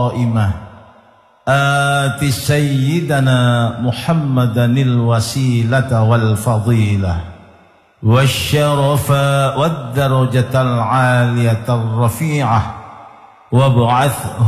القائمة آت سيدنا محمدا الوسيلة والفضيلة والشرف والدرجة العالية الرفيعة وابعثه